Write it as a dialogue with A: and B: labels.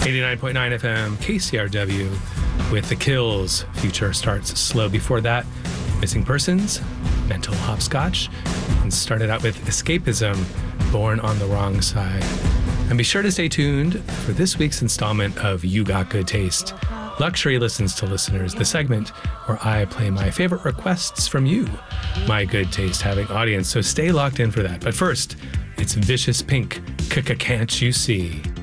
A: 89.9 FM, KCRW with The Kills. Future starts slow. Before that, Missing Persons, Mental Hopscotch, and started out with Escapism, Born on the Wrong Side. And be sure to stay tuned for this week's installment of You Got Good Taste. Luxury Listens to Listeners, the segment where I play my favorite requests from you, my good taste having audience. So stay locked in for that. But first, it's Vicious Pink, Can't You See?